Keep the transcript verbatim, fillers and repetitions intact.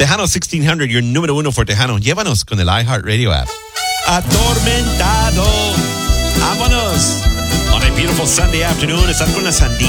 Tejano sixteen hundred, your número uno for Tejano. Llévanos con el iHeartRadio app. Atormentado. Vámonos. On a beautiful Sunday afternoon, estás con la sandía.